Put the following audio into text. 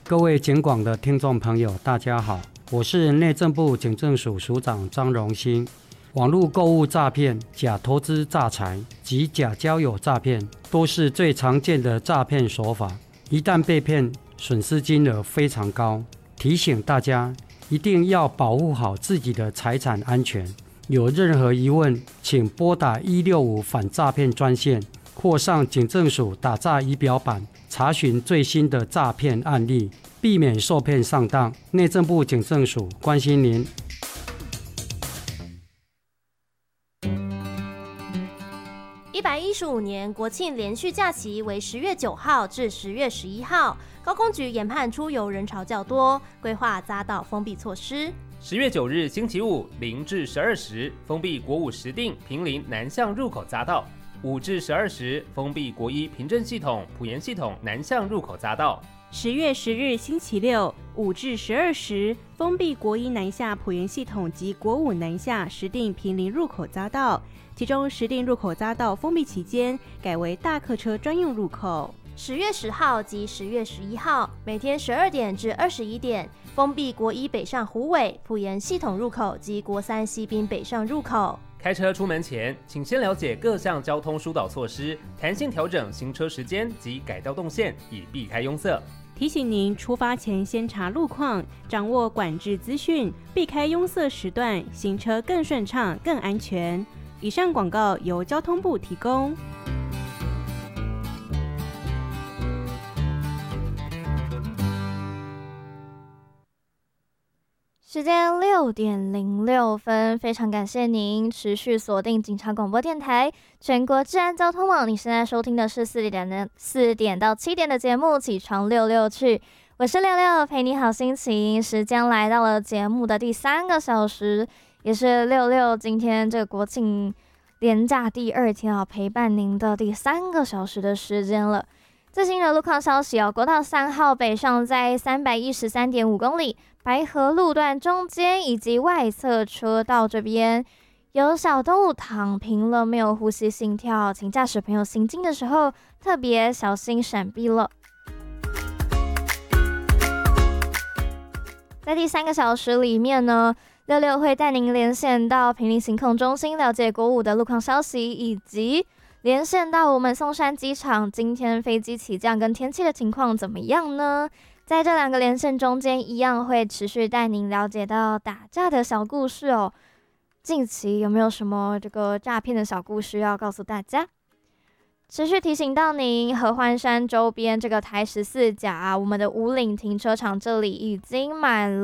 各位警广的听众朋友，大家好，我是内政部警政署署长张荣兴。网络购物诈骗、假投资诈财及假交友诈骗都是最常见的诈骗手法，一旦被骗，损失金额非常高。提醒大家一定要保护好自己的财产安全。有任何疑问，请拨打165反诈骗专线，或上警政署打诈仪表板查询最新的诈骗案例，避免受骗上当。内政部警政署关心您。 115年国庆连续假期为10月9号至10月11号，高公局研判出游人潮较多，规划匝道封闭措施。 10月9日星期五0至12时封闭国5石碇坪林南向入口匝道，5至12时封闭国1平镇系统埔盐系统南向入口匝道。 10月10日星期六5至12时封闭国1南下埔盐系统及国5南下石碇坪林入口匝道，其中石碇入口匝道封闭期间改为大客车专用入口。 10月10号及10月11号每天12点至21点封闭国1北上虎尾埔盐系统入口及国3西滨北上入口。 开车出门前，请先了解各项交通疏导措施，弹性调整行车时间及改道动线，以避开拥塞。 提醒您出发前先查路况，掌握管制资讯，避开拥塞时段，行车更顺畅、更安全。以上广告由交通部提供。 时间6点06分，非常感谢您持续锁定警察广播电台全国治安交通网。你现在收听的是4点到7点的节目《起床溜溜去》，我是六六，陪你好心情。时间来到了节目的第3个小时，也是六六今天这个国庆连假第2天啊，陪伴您的第3个小时的时间了。最新的路况消息哦，国道3号北上在313.5公里，白河路段中间以及外侧车道这边有小动物躺平了，没有呼吸心跳，请驾驶朋友行进的时候特别小心闪避了。在第3个小时里面呢，六六会带您连线到坪林行控中心，了解国5的路况消息，以及连线到我们松山机场，今天飞机起降跟天气的情况怎么样呢？在这2个连线中间，一样会持续带您了解到打架的小故事哦。近期有没有什么这个诈骗的小故事要告诉大家？持续提醒到您，合欢山周边这个台14甲我们的五岭停车场这里已经满了